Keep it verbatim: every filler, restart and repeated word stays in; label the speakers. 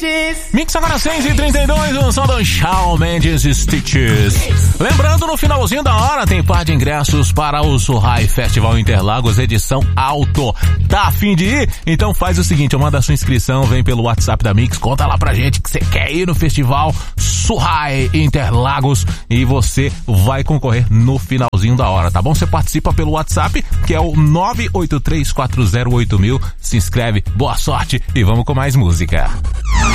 Speaker 1: Mix agora seis e trinta e dois, o som do Shawn Mendes Stitches. Lembrando, no finalzinho da hora tem par de ingressos para o Surrai Festival Interlagos, edição alto. Tá a fim de ir? Então faz o seguinte, manda a sua inscrição, vem pelo WhatsApp da Mix, conta lá pra gente que você quer ir no festival Surrai Interlagos e você vai concorrer no finalzinho da hora, tá bom? Você participa pelo WhatsApp, que é o nove oito três quatro zero oito mil. Se inscreve, boa sorte e vamos com mais música.